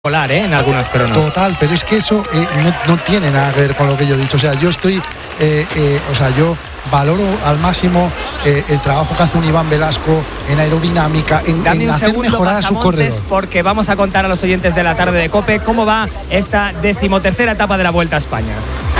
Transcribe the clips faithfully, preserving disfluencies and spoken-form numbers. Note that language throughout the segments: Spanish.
Volar, ¿eh? En algunos cronos. Total, pero es que eso eh, no, no tiene nada que ver con lo que yo he dicho. O sea, yo estoy, eh, eh, o sea, yo valoro al máximo eh, el trabajo que hace un Iván Velasco en aerodinámica, en, en hacer mejorar a su corredor. Porque vamos a contar a los oyentes de la tarde de COPE cómo va esta decimotercera etapa de la Vuelta a España.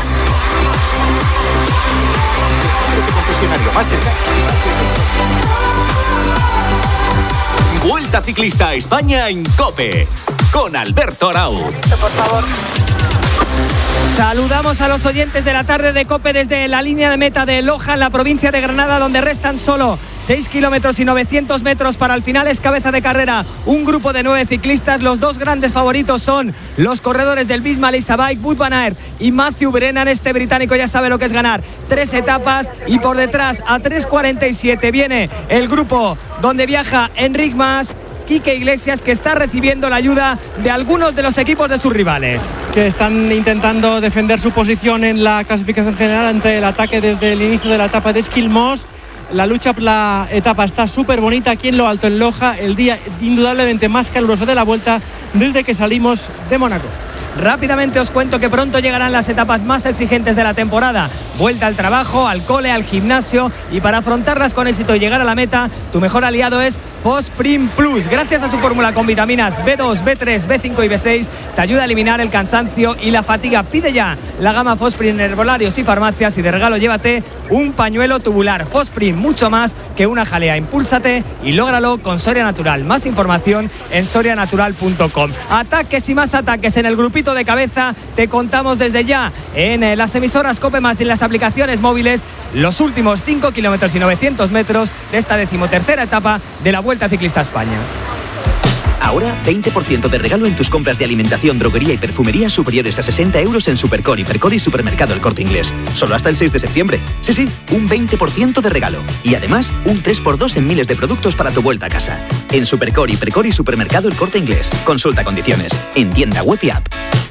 Vuelta Ciclista a España en COPE con Alberto Arauz. Por favor. Saludamos a los oyentes de la tarde de COPE desde la línea de meta de Loja, en la provincia de Granada, donde restan solo seis kilómetros y novecientos metros para el final. Es cabeza de carrera un grupo de nueve ciclistas. Los dos grandes favoritos son los corredores del Visma Lease Bike, Wout van Aert y Matthew Brennan. Este británico ya sabe lo que es ganar tres etapas, y por detrás a tres cuarenta y siete viene el grupo donde viaja Enric Mas, Quique Iglesias, que está recibiendo la ayuda de algunos de los equipos de sus rivales, que están intentando defender su posición en la clasificación general ante el ataque desde el inicio de la etapa de Esquilmos. La lucha por la etapa está súper bonita aquí en lo alto, en Loja, el día indudablemente más caluroso de la Vuelta desde que salimos de Mónaco. Rápidamente os cuento que pronto llegarán las etapas más exigentes de la temporada. Vuelta al trabajo, al cole, al gimnasio, y para afrontarlas con éxito y llegar a la meta, tu mejor aliado es Fosprin Plus. Gracias a su fórmula con vitaminas B dos, B tres, B cinco y B seis, te ayuda a eliminar el cansancio y la fatiga. Pide ya la gama Fosprin en herbolarios y farmacias, y de regalo llévate un pañuelo tubular. Fosprin, mucho más que una jalea. Impúlsate y lógralo con Soria Natural. Más información en soria natural punto com. Ataques y más ataques en el grupito de cabeza. Te contamos desde ya en las emisoras COPE más y en las aplicaciones móviles los últimos cinco kilómetros y novecientos metros de esta decimotercera etapa de la Vuelta Ciclista a España. Ahora, veinte por ciento de regalo en tus compras de alimentación, droguería y perfumería superiores a sesenta euros en Supercore, Hipercore y Supermercado El Corte Inglés. Solo hasta el seis de septiembre. Sí, sí, un veinte por ciento de regalo. Y además, un tres por dos en miles de productos para tu vuelta a casa. En Supercore, Hipercore y Supermercado El Corte Inglés. Consulta condiciones. En tienda web y app.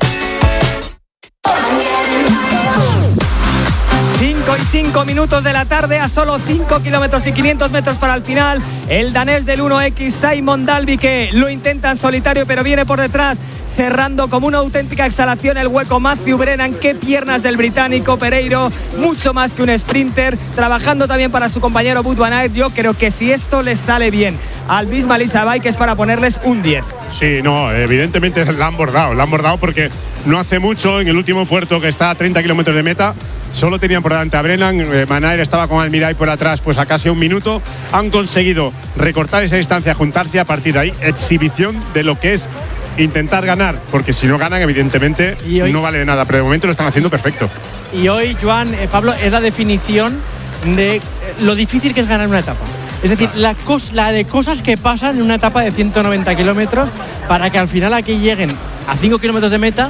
cinco y cinco minutos de la tarde, a solo cinco kilómetros y quinientos metros para el final. El danés del uno equis, Simon Dalby, que lo intenta en solitario, pero viene por detrás, cerrando como una auténtica exhalación el hueco Matthew Brennan. Qué piernas del británico Pereiro, mucho más que un sprinter, trabajando también para su compañero Wout van Aert. Yo creo que si esto les sale bien al Visma Lease Bike es para ponerles un diez. Sí, no, evidentemente la han bordado, la han bordado porque no hace mucho, en el último puerto, que está a treinta kilómetros de meta, solo tenían por delante a Brennan. eh, Van Aert estaba con Almiray por atrás, pues a casi un minuto. Han conseguido recortar esa distancia, juntarse, a partir de ahí exhibición de lo que es intentar ganar, porque si no ganan, evidentemente hoy no vale de nada, pero de momento lo están haciendo perfecto. Y hoy, Joan, eh, Pablo, es la definición de eh, lo difícil que es ganar una etapa. Es decir, la, cos, la de cosas que pasan en una etapa de ciento noventa kilómetros para que al final aquí lleguen a cinco kilómetros de meta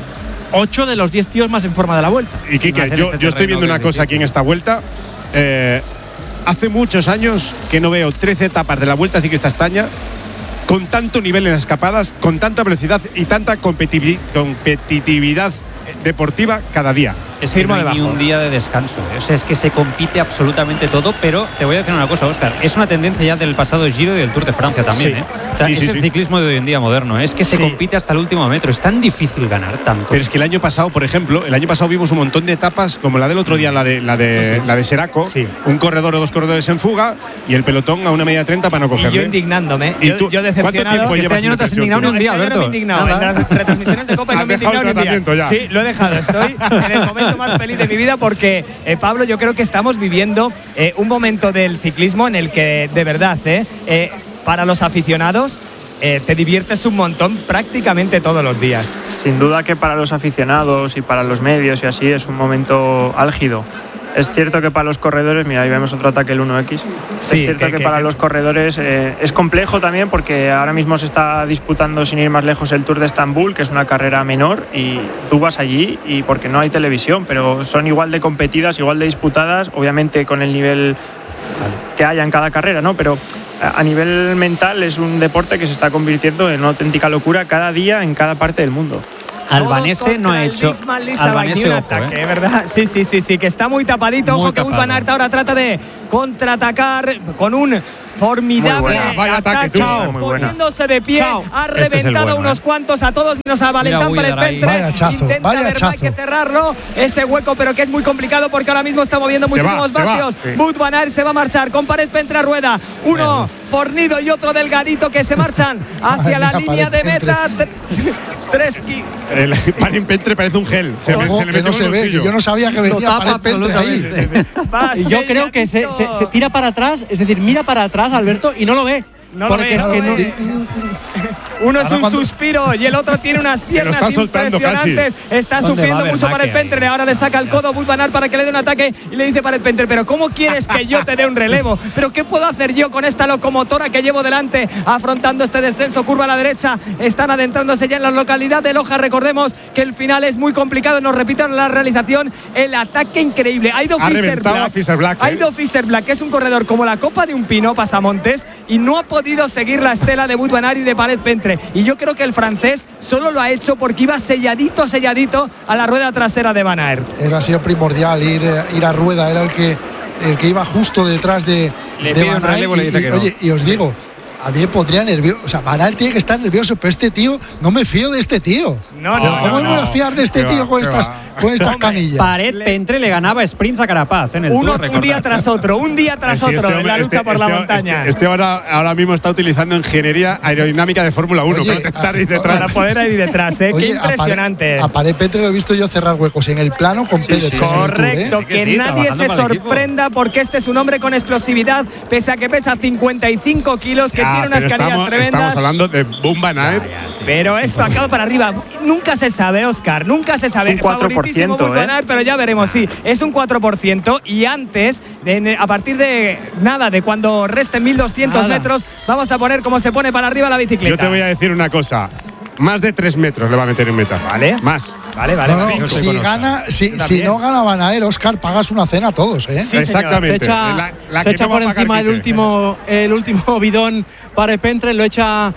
ocho de los diez tíos más en forma de la Vuelta. Y Kike, yo, este yo estoy viendo una cosa aquí en esta Vuelta. Eh, hace muchos años que no veo trece etapas de la Vuelta Ciclista a España con tanto nivel en las escapadas, con tanta velocidad y tanta competitividad, competitividad deportiva cada día. Es que no hay ni un día de descanso, ¿eh? O sea, es que se compite absolutamente todo, pero te voy a decir una cosa, Óscar, es una tendencia ya del pasado Giro y del Tour de Francia también, sí. ¿eh? O sea, sí, es sí, el sí. ciclismo de hoy en día moderno, ¿eh? Es que se sí. compite hasta el último metro, es tan difícil ganar tanto. Pero es que el año pasado, por ejemplo, el año pasado vimos un montón de etapas, como la del otro día, la de la de, sí. la de Seraco, sí. un corredor o dos corredores en fuga y el pelotón a una media treinta para no cogerle. Y yo indignándome, ¿Y yo, tú, yo decepcionado. ¿Cuánto tiempo este año no te has indignado ni un día, Alberto? No me he indignado, en las retransmisiones de Copa no me he indignado ni un día. Ya. Sí, lo he dejado, estoy en el momento más feliz de mi vida porque, eh, Pablo, yo creo que estamos viviendo eh, un momento del ciclismo en el que, de verdad, eh, eh, para los aficionados, eh, te diviertes un montón prácticamente todos los días. Sin duda que para los aficionados y para los medios y así es un momento álgido. Es cierto que para los corredores, mira, ahí vemos otro ataque, el uno equis. Sí, es cierto que, que, que para que... los corredores eh, es complejo también porque ahora mismo se está disputando, sin ir más lejos, el Tour de Estambul, que es una carrera menor, y tú vas allí y porque no hay televisión, pero son igual de competidas, igual de disputadas, obviamente con el nivel que haya en cada carrera, ¿no? Pero a nivel mental es un deporte que se está convirtiendo en una auténtica locura cada día en cada parte del mundo. Albanese no ha hecho Albanese, ojo, ataque, ¿eh? ¿verdad? Sí, sí, sí, sí, que está muy tapadito. Muy ojo que Wout van Aert ahora trata de contraatacar con un Formidable vaya ataque, tú. ataque, poniéndose de pie, Chao. ha Este es el reventado bueno, unos ¿eh? cuantos a todos menos a Valentán Mira, para el Wither ahí. Pentre. Vaya chazo, Intenta vaya ver, chazo. hay que cerrarlo ese hueco, pero que es muy complicado porque ahora mismo está moviendo Se va, muchísimos se va. vatios. Sí. Wout van Aert se va a marchar con Paret Pentre a rueda, uno fornido y otro delgadito que se marchan hacia la Mira, línea de Paret meta. Tre- Tres ki- El Paret Pentre parece un gel. Se, Ojo, se le que metió no en se el ve, que bolsillo. yo no sabía que venía tapa Paret Pentre ahí. absolutamente. va Y yo creo que se, se- se tira para atrás, es decir, mira para atrás, Alberto, y no lo ve. No lo porque ve, es no que lo no. ve. Uno es Ahora un cuando- suspiro y el otro tiene unas piernas está soltando impresionantes. Está ¿Dónde va sufriendo a haber mucho maque Paret Pentre. ahí? Ahora le saca el codo Wout van Aert para que le dé un ataque y le dice Paret Pentre, pero ¿cómo quieres que yo te dé un relevo? ¿Pero qué puedo hacer yo con esta locomotora que llevo delante afrontando este descenso? Curva a la derecha. Están adentrándose ya en la localidad de Loja. Recordemos que el final es muy complicado. Nos repiten la realización. El ataque increíble. Ha ido Ha Fischer reventado Black. a Fischer Black, Ha ¿eh? ido Fischer Black, que es un corredor como la copa de un pino, pasamontes, y no ha podido seguir la estela de Wout van Aert y de Paret Pentre. Y yo creo que el francés solo lo ha hecho porque iba selladito, selladito a la rueda trasera de Van Aert. Era ha sido primordial ir, ir a rueda, era el que el que iba justo detrás de, Le de pide un Van Aert. relevo, y, le dice y, que no. Oye, y os digo, a mí me pondría nervioso. O sea, Van Aert tiene que estar nervioso, pero este tío, no me fío de este tío. No, Pero no, ¿Cómo no, me voy a no. fiar de este Qué tío va, con qué estas, va. con estas Hombre, canillas? Paret Pentre le ganaba sprints a Carapaz en el Uno, Tour, un recordad. día tras otro, un día tras Sí, este otro en hombre- la lucha este- por la este- montaña. Este, este ahora, ahora mismo está utilizando ingeniería aerodinámica de Fórmula uno Oye, para intentar a- ir detrás. Para poder ir detrás, ¿eh? Oye, Qué a Paret- impresionante. A Paret Pentre lo he visto yo cerrar huecos en el plano con Pérez. sí, en el Tour, ¿eh? Correcto, Sí que que sí, nadie trabajando se para el equipo. sorprenda porque este es un hombre con explosividad, pese a que pesa cincuenta y cinco kilos, que Ah, tiene unas pero canillas estamos, tremendas. estamos hablando de Boom Van Aert. Pero esto acaba para arriba. Nunca se sabe, Oscar. Nunca se sabe. Es un cuatro por Favoritísimo ciento, Wout van ¿eh? Aert, pero ya veremos. Sí, es un cuatro por ciento. Y antes, de- a partir de nada, de cuando resten mil doscientos Nada. metros, vamos a poner cómo se pone para arriba la bicicleta. Yo te voy a decir una cosa. Más de tres metros le va a meter en meta. Vale. Más. Vale, vale. No, no, vale. no sé si, con Oscar. gana, si, Yo si también. no gana Van Aert, Oscar, pagas una cena a todos, ¿eh? Sí, señor. Exactamente. Se echa, La- la se que echa no va por a pagar encima el Quique. último, el último bidón para Pentre, lo echa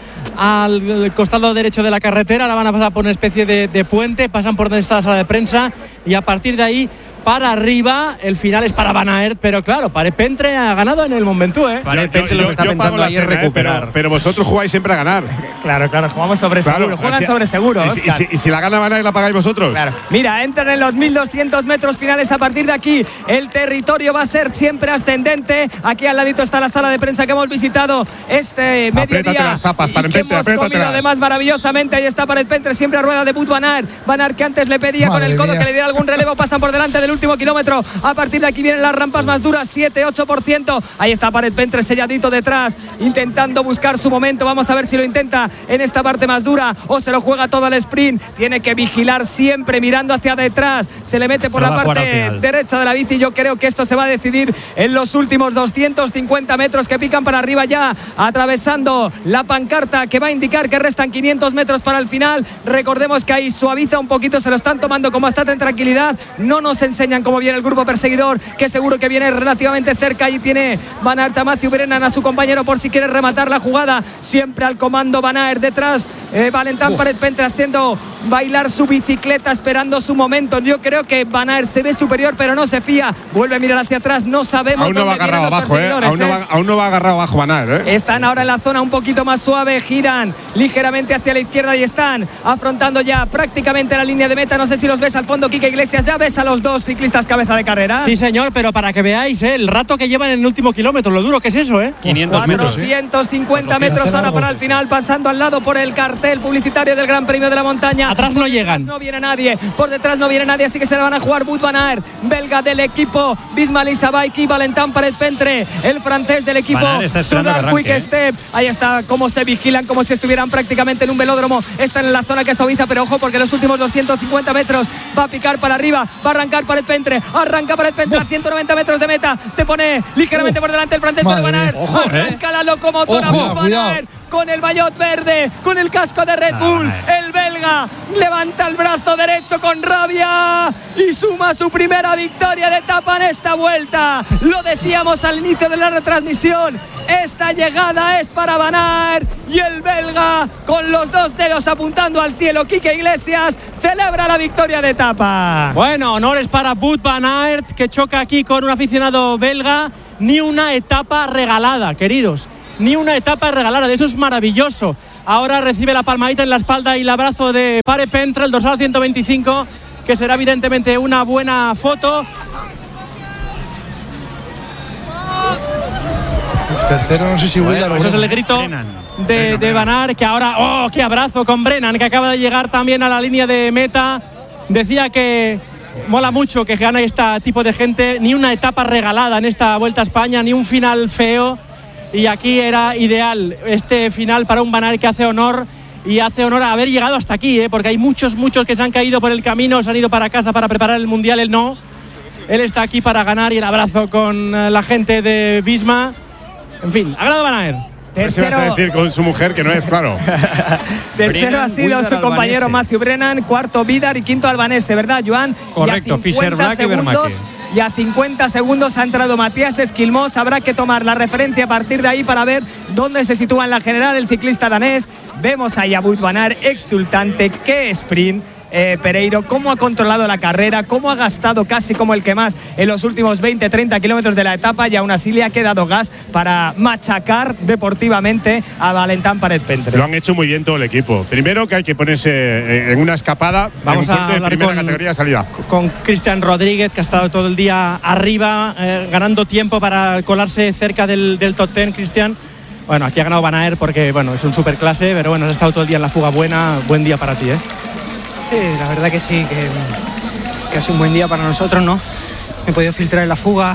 al costado derecho de la carretera, la van a pasar por una especie de, de puente, pasan por donde está la sala de prensa y a partir de ahí para arriba, el final es para Van Aert, pero claro, Paret Pentre ha ganado en el Mont Ventoux, ¿eh? Paret Yo- Pentre yo- lo que está yo pago pensando la ahí es cena, ¿eh? recuperar. Pero, pero vosotros jugáis siempre a ganar. Claro, claro, jugamos sobre Claro, seguro. Juegan así- sobre seguro, y si, y, Óscar. si, y si la gana Van Aert, ¿la pagáis vosotros? Claro. Mira, entran en los mil doscientos metros finales. A partir de aquí, el territorio va a ser siempre ascendente. Aquí al ladito está la sala de prensa que hemos visitado este Apriétate mediodía. las zapas, y Paret que Pentre, hemos apriétatelas. comido además maravillosamente. Ahí está Paret Pentre, siempre a rueda de Wout van Aert. Van Aert que antes le pedía Madre con el codo mía. que le diera algún relevo. Pasan por delante del último kilómetro. A partir de aquí vienen las rampas más duras, siete ocho por ciento. Ahí está Paret Pentre selladito detrás, intentando buscar su momento. Vamos a ver si lo intenta en esta parte más dura o se lo juega todo al sprint. Tiene que vigilar siempre mirando hacia detrás. Se le mete por Se la lo va a jugar al parte final. derecha de la bici. Yo creo que esto se va a decidir en los últimos doscientos cincuenta metros que pican para arriba ya, atravesando la pancarta que va a indicar que restan quinientos metros para el final. Recordemos que ahí suaviza un poquito, se lo están tomando como está en tranquilidad. No nos enseñan cómo viene el grupo perseguidor, que seguro que viene relativamente cerca. Y tiene Van Aert a Matthew Brennan, a su compañero, por si quiere rematar la jugada. Siempre al comando Van Aert detrás. Eh, Valentán Paret Pentre haciendo bailar su bicicleta, esperando su momento. Yo creo que Van Aert se ve superior, pero no se fía. Vuelve a mirar hacia atrás. No sabemos Aún no va dónde vienen agarrado los abajo, ¿eh? perseguidores, Aún no, ¿eh? va, aún no va agarrado abajo Van Aert, ¿eh? Están ahora en la zona un poquito más suave, giran ligeramente hacia la izquierda y están afrontando ya prácticamente la línea de meta. No sé si los ves al fondo, Quique Iglesias. ¿Ya ves a los dos ciclistas cabeza de carrera? Sí, señor, pero para que veáis, ¿eh? El rato que llevan en el último kilómetro, lo duro que es eso, ¿eh? quinientos metros. cuatrocientos cincuenta metros Hacen ahora algo. para el final, pasando al lado por el cartel publicitario del Gran Premio de la Montaña. Atrás no llegan. No viene nadie, por detrás no viene nadie, así que se la van a jugar Wout van Aert, belga del equipo Bismal Isabaiki, Valentán Paret Pentre, el francés del equipo Van Aert está esperando Soudal que arranque, Quick Step. Ahí está cómo se vigilan, como si estuvieran prácticamente en un velódromo. Están en la zona que suaviza, pero ojo, porque los últimos doscientos cincuenta metros va a picar para arriba, va a arrancar Paret Pentre, arranca Paret Pentre a ciento noventa metros de meta, se pone ligeramente por delante el francés de Madre Van Aert, mía. Ojo, eh. arranca la locomotora Ojo, Wout van cuidado. Aert con el maillot verde, con el casco de Red Ah, Bull, Van Aert. el belga Belga levanta el brazo derecho con rabia y suma su primera victoria de etapa en esta vuelta. Lo decíamos al inicio de la retransmisión, esta llegada es para Van Aert y el belga, con los dos dedos apuntando al cielo, Quique Iglesias, celebra la victoria de etapa. Bueno, honores para Wout van Aert, que choca aquí con un aficionado belga. Ni una etapa regalada, queridos. Ni una etapa regalada, de eso es maravilloso. Ahora recibe la palmadita en la espalda y el abrazo de Pare Pentre, el dorsal ciento veinticinco, que será evidentemente una buena foto. Tercero, no sé si William. Eso es el grito de, de Van Aert, que ahora, ¡oh, qué abrazo con Brennan, que acaba de llegar también a la línea de meta! Decía que mola mucho que gane este tipo de gente. Ni una etapa regalada en esta Vuelta a España, ni un final feo. Y aquí era ideal este final para un Van Aert que hace honor y hace honor a haber llegado hasta aquí, ¿eh? Porque hay muchos, muchos que se han caído por el camino, se han ido para casa para preparar el Mundial. Él no. Él está aquí para ganar y el abrazo con la gente de Visma. En fin, ha ganado Van Aert. Tercero, vas a decir con su mujer que no es, claro. Tercero ha sido su compañero Albanese. Matthew Brennan, cuarto Vidar y quinto Albanese, ¿verdad, Joan? Correcto, Fischer Black y Vermaeke. Y a cincuenta segundos ha entrado Matías Esquilmós. Habrá que tomar la referencia a partir de ahí para ver dónde se sitúa en la general el ciclista danés. Vemos ahí a Wout van Aert exultante. ¡Qué sprint! Eh, Pereiro, cómo ha controlado la carrera, cómo ha gastado casi como el que más en los últimos veinte treinta kilómetros de la etapa, y aún así le ha quedado gas para machacar deportivamente a Valentin Pare Pentre. Lo han hecho muy bien todo el equipo. Primero que hay que ponerse en una escapada. Vamos en un a de hablar primera con, categoría de salida. Con Cristian Rodríguez, que ha estado todo el día arriba, eh, ganando tiempo para colarse cerca del, del top ten. Cristian, bueno, aquí ha ganado Van Aert porque bueno, es un superclase, pero bueno, has estado todo el día en la fuga buena. Buen día para ti, ¿eh? Sí, la verdad que sí, que, que ha sido un buen día para nosotros, ¿no? Me he podido filtrar en la fuga,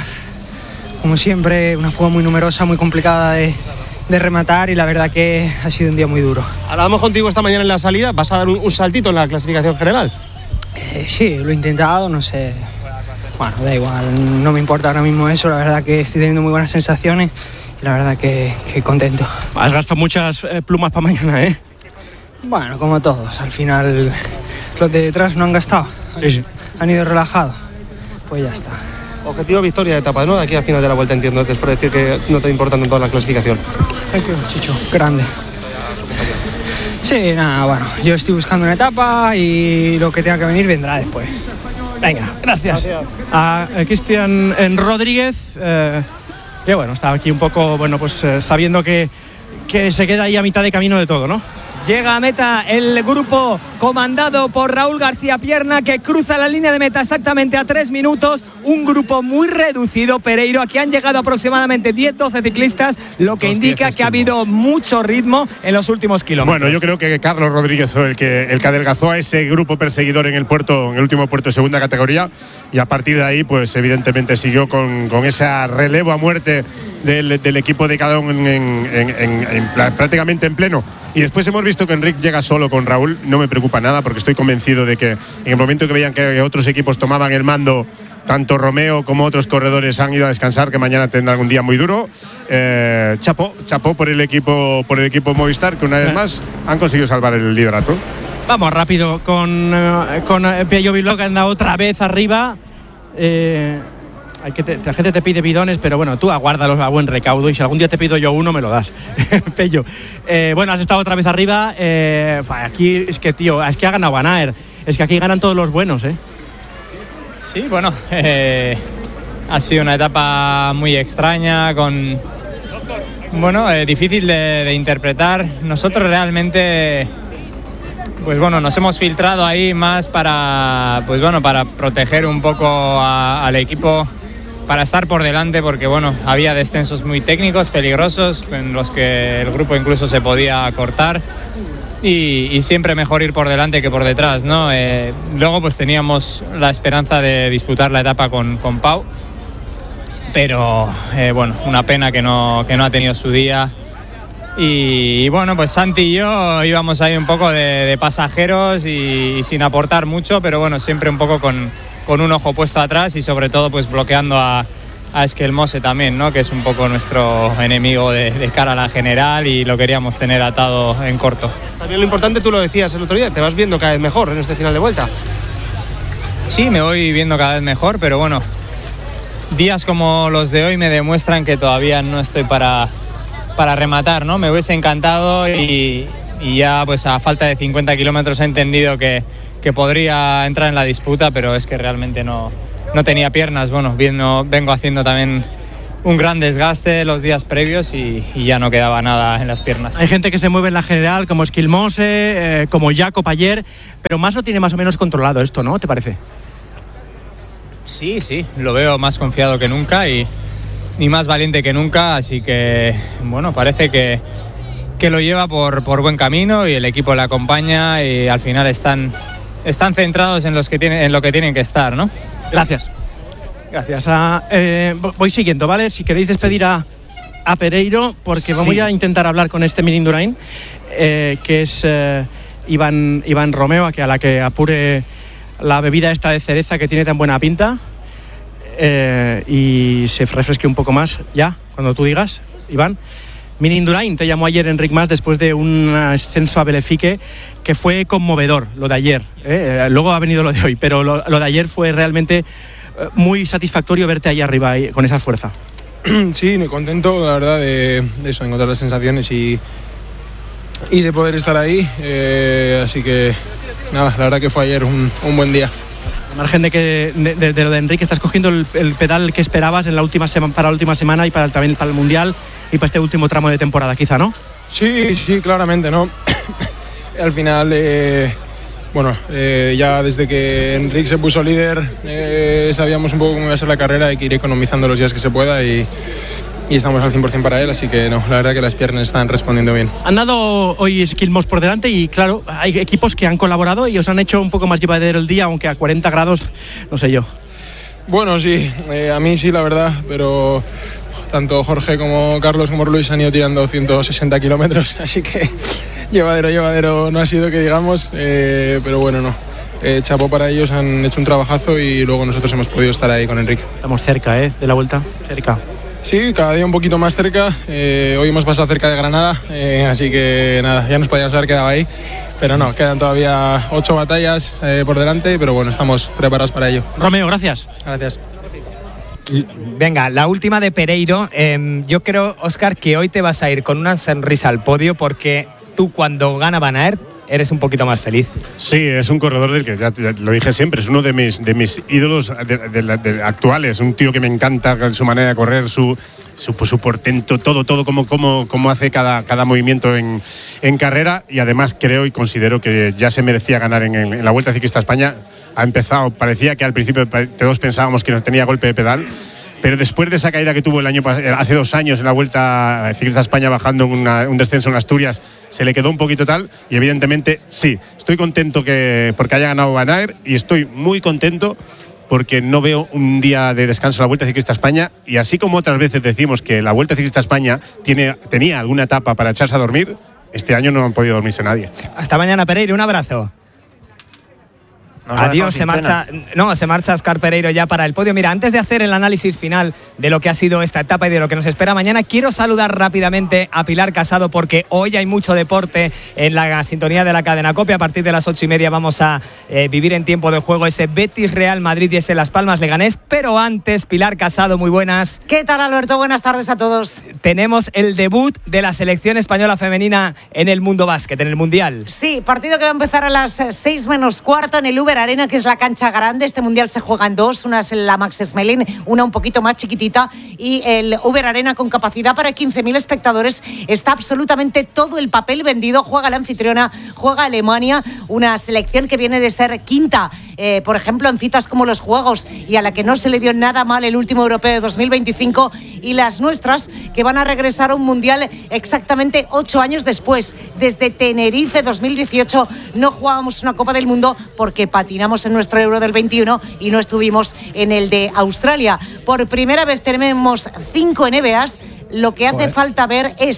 como siempre, una fuga muy numerosa, muy complicada de, de rematar, y la verdad que ha sido un día muy duro. Hablábamos contigo esta mañana en la salida, ¿vas a dar un, un saltito en la clasificación general? Eh, sí, lo he intentado, no sé, bueno, da igual, no me importa ahora mismo eso, la verdad que estoy teniendo muy buenas sensaciones y la verdad que, que contento. Has gastado muchas eh, plumas para mañana, ¿eh? Bueno, como todos, al final los de detrás no han gastado, sí, sí. Han ido relajados, pues ya está. Objetivo victoria de etapa, ¿no? De aquí al final de la vuelta, entiendo, es por decir que no te importa en toda la clasificación. Thank you, Chicho, grande. Sí, nada, bueno, yo estoy buscando una etapa y lo que tenga que venir vendrá después. Venga, gracias. gracias. A Cristian Rodríguez, eh, que bueno, está aquí un poco, bueno, pues eh, sabiendo que, que se queda ahí a mitad de camino de todo, ¿no? Llega a meta el grupo comandado por Raúl García Pierna, que cruza la línea de meta exactamente a tres minutos. Un grupo muy reducido, Pereiro. Aquí han llegado aproximadamente diez doce ciclistas, lo que indica que ha habido mucho ritmo en los últimos kilómetros. Bueno, yo creo que Carlos Rodríguez fue el que, el que adelgazó a ese grupo perseguidor en el puerto, en el último puerto de segunda categoría, y a partir de ahí, pues evidentemente siguió con, con ese relevo a muerte del, del equipo de Cadón en, en, en, en, en, prácticamente en pleno. Y después hemos visto que Enric llega solo con Raúl. No me preocupa nada, porque estoy convencido de que en el momento que veían que otros equipos tomaban el mando, tanto Romeo como otros corredores han ido a descansar, que mañana tendrán un día muy duro. Eh, chapó, chapó por el equipo, por el equipo Movistar, que una vez más han conseguido salvar el liderato. Vamos rápido con, con Pello Bilbao, que anda otra vez arriba. Eh, hay que te, la gente te pide bidones, pero bueno, tú aguárdalos a buen recaudo, y si algún día te pido yo uno, me lo das. Pello, eh, bueno, has estado otra vez arriba. Eh, aquí es que, tío, es que ha ganado Van Aert. Es que aquí ganan todos los buenos, ¿eh? Sí, bueno, eh, ha sido una etapa muy extraña, con bueno, eh, difícil de, de interpretar. Nosotros realmente, pues bueno, nos hemos filtrado ahí más para, pues bueno, para proteger un poco a, al equipo, para estar por delante, porque bueno, había descensos muy técnicos, peligrosos, en los que el grupo incluso se podía cortar. Y, y siempre mejor ir por delante que por detrás, ¿no? Eh, luego pues teníamos la esperanza de disputar la etapa con, con Pau, pero eh, bueno, una pena que no, que no ha tenido su día. Y, y bueno, pues Santi y yo íbamos ahí un poco de, de pasajeros y, y sin aportar mucho, pero bueno, siempre un poco con, con un ojo puesto atrás y sobre todo pues bloqueando a, a Esquelmose también, ¿no? Que es un poco nuestro enemigo de, de cara a la general y lo queríamos tener atado en corto. También lo importante, tú lo decías el otro día, te vas viendo cada vez mejor en este final de vuelta. Sí, me voy viendo cada vez mejor, pero bueno, días como los de hoy me demuestran que todavía no estoy para, para rematar, ¿no? Me hubiese encantado y, y ya pues a falta de cincuenta kilómetros he entendido que, que podría entrar en la disputa, pero es que realmente no... No tenía piernas, bueno, viendo, vengo haciendo también un gran desgaste los días previos y, y ya no quedaba nada en las piernas. Hay gente que se mueve en la general, como Esquelmose, eh, como Jacob ayer, pero más lo tiene más o menos controlado esto, ¿no? ¿Te parece? Sí, sí, lo veo más confiado que nunca y, y más valiente que nunca, así que, bueno, parece que, que lo lleva por, por buen camino y el equipo le acompaña y al final están, están centrados en, los que tienen, en lo que tienen que estar, ¿no? Gracias. Gracias. A, eh, voy siguiendo, ¿vale? Si queréis despedir a, a Pereiro, porque vamos sí. a intentar hablar con este Mini Indurain, eh, que es eh, Iván, Iván Romeo, a, que, a la que apure la bebida esta de cereza que tiene tan buena pinta eh, y se refresque un poco más ya, cuando tú digas, Iván. Mini Indurain te llamó ayer Enric Mas después de un ascenso a Belefique que fue conmovedor, lo de ayer. ¿eh? Luego ha venido lo de hoy, pero lo, lo de ayer fue realmente muy satisfactorio verte ahí arriba ahí, con esa fuerza. Sí, muy contento, la verdad, de, de eso, encontrar las sensaciones y, y de poder estar ahí. Eh, así que, nada, la verdad que fue ayer un, un buen día. Al margen de que de, de, de lo de Enrique, estás cogiendo el, el pedal que esperabas en la última sema, para la última semana y para el, también para el Mundial y para este último tramo de temporada, quizá, ¿no? Sí, sí, claramente, ¿no? Al final, eh, bueno, eh, ya desde que Enrique se puso líder, eh, sabíamos un poco cómo iba a ser la carrera y que ir economizando los días que se pueda y, y estamos al cien por ciento para él, así que no, la verdad que las piernas están respondiendo bien. Han dado hoy Esquelmose por delante y claro, hay equipos que han colaborado y os han hecho un poco más llevadero el día, aunque a cuarenta grados, no sé yo. Bueno, sí, eh, a mí sí, la verdad, pero tanto Jorge como Carlos como Luis han ido tirando ciento sesenta kilómetros, así que llevadero, llevadero no ha sido que digamos, eh, pero bueno, no. Eh, chapó para ellos, han hecho un trabajazo y luego nosotros hemos podido estar ahí con Enrique. Estamos cerca, ¿eh? De la vuelta, cerca. Sí, cada día un poquito más cerca. Eh, hoy hemos pasado cerca de Granada, eh, así que nada, ya nos podíamos haber quedado ahí. Pero no, quedan todavía ocho batallas eh, por delante, pero bueno, estamos preparados para ello. Romeo, gracias. Gracias. Venga, la última de Pereiro. Eh, yo creo, Óscar, que hoy te vas a ir con una sonrisa al podio porque tú cuando gana Van Aert eres un poquito más feliz. Sí, es un corredor del que ya, ya lo dije siempre, es uno de mis, de mis ídolos de, de, de, de actuales, un tío que me encanta su manera de correr, su, su, su portento, todo, todo como, como, como hace cada, cada movimiento en, en carrera y además creo y considero que ya se merecía ganar en, en la Vuelta Ciclista a España. Ha empezado, parecía que al principio todos pensábamos que no tenía golpe de pedal, pero después de esa caída que tuvo el año hace dos años en la Vuelta Ciclista a España bajando una, un descenso en Asturias, se le quedó un poquito tal y evidentemente sí, estoy contento que, porque haya ganado Van Aert y estoy muy contento porque no veo un día de descanso en la Vuelta Ciclista a España y así como otras veces decimos que la Vuelta Ciclista a España tiene, tenía alguna etapa para echarse a dormir, este año no han podido dormirse nadie. Hasta mañana, Pereiro, un abrazo. No, Adiós, se marcha, no, se marcha Óscar Pereiro ya para el podio. Mira, antes de hacer el análisis final de lo que ha sido esta etapa y de lo que nos espera mañana, quiero saludar rápidamente a Pilar Casado porque hoy hay mucho deporte en la sintonía de la cadena COPE. A partir de las ocho y media vamos a eh, vivir en tiempo de juego ese Betis Real Madrid y ese Las Palmas Leganés. Pero antes, Pilar Casado, muy buenas. ¿Qué tal, Alberto? Buenas tardes a todos. Tenemos el debut de la selección española femenina en el mundo básquet, en el Mundial. Sí, partido que va a empezar a las seis menos cuarto en el Uber Arena, que es la cancha grande. Este mundial se juega en dos, una es la Max Smelling, una un poquito más chiquitita, y el Uber Arena con capacidad para quince mil espectadores. Está absolutamente todo el papel vendido. Juega la anfitriona, juega Alemania, una selección que viene de ser quinta, eh, por ejemplo, en citas como los Juegos, y a la que no se le dio nada mal el último europeo de dos mil veinticinco, y las nuestras, que van a regresar a un mundial exactamente ocho años después. Desde Tenerife dos mil dieciocho no jugábamos una Copa del Mundo porque patinamos en nuestro Euro del veintiuno y no estuvimos en el de Australia. Por primera vez tenemos cinco N B As. Lo que hace Joder. falta ver es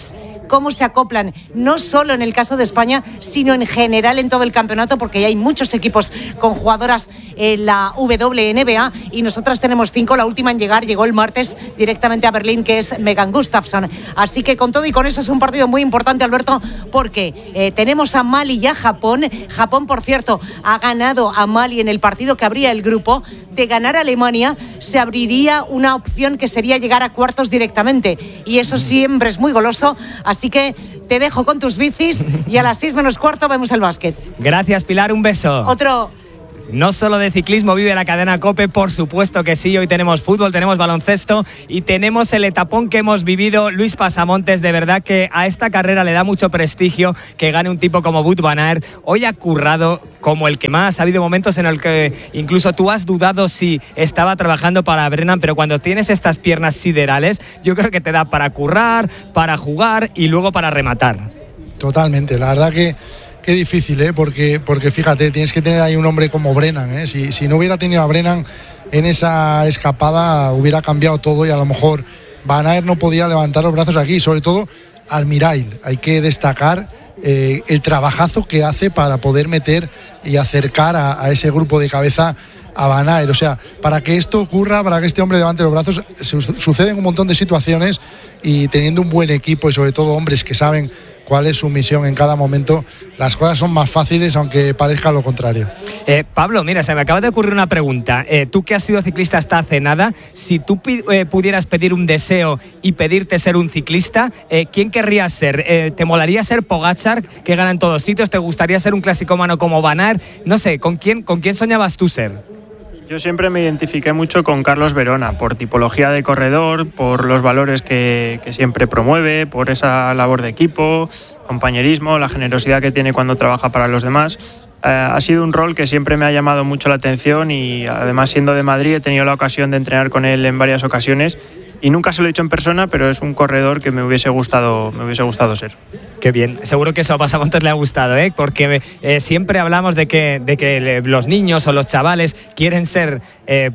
cómo se acoplan, no solo en el caso de España, sino en general en todo el campeonato, porque ya hay muchos equipos con jugadoras en la W N B A y nosotras tenemos cinco. La última en llegar llegó el martes directamente a Berlín, que es Megan Gustafsson. Así que con todo y con eso es un partido muy importante, Alberto, porque eh, tenemos a Mali y a Japón. Japón, por cierto, ha ganado a Mali en el partido que abría el grupo. De ganar a Alemania se abriría una opción que sería llegar a cuartos directamente, y eso siempre es muy goloso. Así que te dejo con tus bicis y a las seis menos cuarto vemos el básquet. Gracias, Pilar, un beso. Otro. No solo de ciclismo vive la cadena COPE, por supuesto que sí. Hoy tenemos fútbol, tenemos baloncesto y tenemos el etapón que hemos vivido. Luis Pasamontes, de verdad que a esta carrera le da mucho prestigio que gane un tipo como Wout van Aert. Hoy ha currado como el que más. Ha habido momentos en el que incluso tú has dudado si estaba trabajando para Brennan, pero cuando tienes estas piernas siderales, yo creo que te da para currar, para jugar y luego para rematar. Totalmente, la verdad que qué difícil, ¿eh? porque, porque fíjate, tienes que tener ahí un hombre como Brennan, ¿eh? si, si no hubiera tenido a Brennan en esa escapada hubiera cambiado todo y a lo mejor Van Aert no podía levantar los brazos aquí, sobre todo Almirail. Hay que destacar eh, el trabajazo que hace para poder meter y acercar a, a ese grupo de cabeza a Van Aert. O sea, para que esto ocurra, para que este hombre levante los brazos, su, suceden un montón de situaciones y teniendo un buen equipo y sobre todo hombres que saben cuál es su misión en cada momento, las cosas son más fáciles, aunque parezca lo contrario. Eh, Pablo, mira, se me acaba de ocurrir una pregunta. Eh, tú que has sido ciclista hasta hace nada, si tú eh, pudieras pedir un deseo y pedirte ser un ciclista, eh, ¿quién querrías ser? Eh, ¿Te molaría ser Pogačar, que gana en todos sitios? ¿Te gustaría ser un clasicómano como Van Aert? No sé, ¿con quién, con quién soñabas tú ser? Yo siempre me identifiqué mucho con Carlos Verona, por tipología de corredor, por los valores que, que siempre promueve, por esa labor de equipo, compañerismo, la generosidad que tiene cuando trabaja para los demás. Eh, ha sido un rol que siempre me ha llamado mucho la atención y además, siendo de Madrid, he tenido la ocasión de entrenar con él en varias ocasiones. Y nunca se lo he dicho en persona, pero es un corredor que me hubiese gustado, me hubiese gustado ser. Qué bien, seguro que eso a Pasamontes le ha gustado, ¿eh? Porque eh, siempre hablamos de que, de que los niños o los chavales quieren ser eh,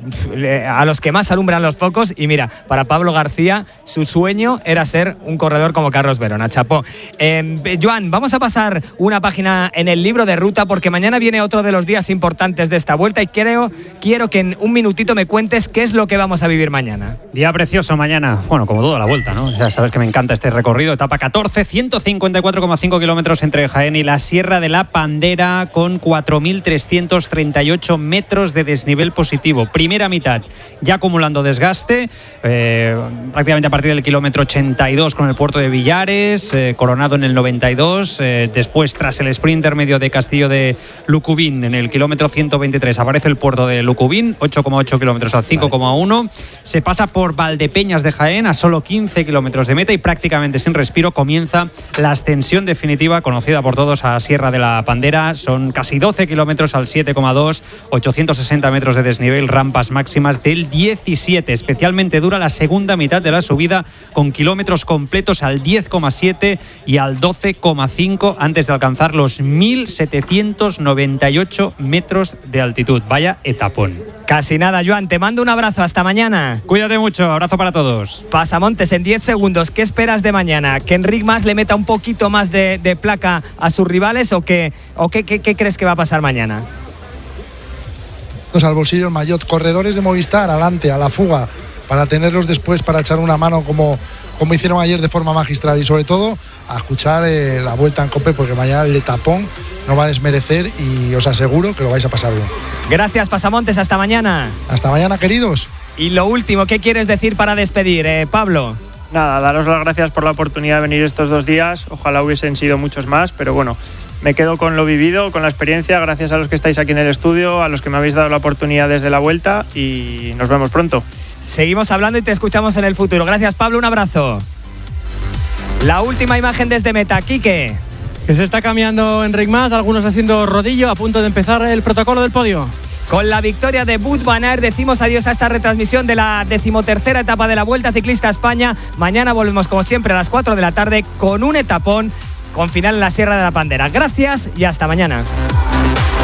a los que más alumbran los focos, y mira, para Pablo García su sueño era ser un corredor como Carlos Verona. Chapó. Eh, Joan, vamos a pasar una página en el libro de ruta, porque mañana viene otro de los días importantes de esta vuelta y creo, quiero que en un minutito me cuentes qué es lo que vamos a vivir mañana. Día precioso mañana, bueno, como toda la vuelta, ¿no? Ya sabes que me encanta este recorrido, etapa catorce, ciento cincuenta y cuatro coma cinco kilómetros entre Jaén y la Sierra de la Pandera, con cuatro mil trescientos treinta y ocho metros de desnivel positivo. Primera mitad ya acumulando desgaste, eh, prácticamente a partir del kilómetro ochenta y dos con el puerto de Villares, eh, coronado en el noventa y dos, eh, después tras el sprint intermedio de Castillo de Lucubín en el kilómetro ciento veintitrés aparece el puerto de Lucubín, ocho coma ocho kilómetros al cinco coma uno, se pasa por Valdepeñas de Jaén a solo quince kilómetros de meta y prácticamente sin respiro comienza la ascensión definitiva conocida por todos a Sierra de la Pandera. Son casi doce kilómetros al siete coma dos, ochocientos sesenta metros de desnivel, rampas máximas del diecisiete. Especialmente dura la segunda mitad de la subida, con kilómetros completos al diez coma siete y al doce coma cinco antes de alcanzar los mil setecientos noventa y ocho metros de altitud. Vaya etapón. Casi nada, Joan, te mando un abrazo, hasta mañana. Cuídate mucho, abrazo para todos. Pasamontes, en diez segundos, ¿qué esperas de mañana? ¿Que Enric Mas le meta un poquito más de, de placa a sus rivales o, qué, o qué, qué, qué crees que va a pasar mañana? Al bolsillo el maillot, corredores de Movistar, adelante, a la fuga, para tenerlos después, para echar una mano como, como hicieron ayer de forma magistral, y sobre todo a escuchar eh, la vuelta en COPE, porque mañana el etapón no va a desmerecer y os aseguro que lo vais a pasar bien. Gracias, Pasamontes, hasta mañana. Hasta mañana, queridos. Y lo último, ¿qué quieres decir para despedir, eh, Pablo? Nada, daros las gracias por la oportunidad de venir estos dos días, ojalá hubiesen sido muchos más, pero bueno, me quedo con lo vivido, con la experiencia, gracias a los que estáis aquí en el estudio, a los que me habéis dado la oportunidad desde la vuelta, y nos vemos pronto. Seguimos hablando y te escuchamos en el futuro. Gracias, Pablo, un abrazo. La última imagen desde meta, Quique. Que se está cambiando Enric Mas, algunos haciendo rodillo, a punto de empezar el protocolo del podio. Con la victoria de Wout van Aert decimos adiós a esta retransmisión de la decimotercera etapa de la Vuelta Ciclista a España. Mañana volvemos como siempre a las cuatro de la tarde con un etapón con final en la Sierra de la Pandera. Gracias y hasta mañana.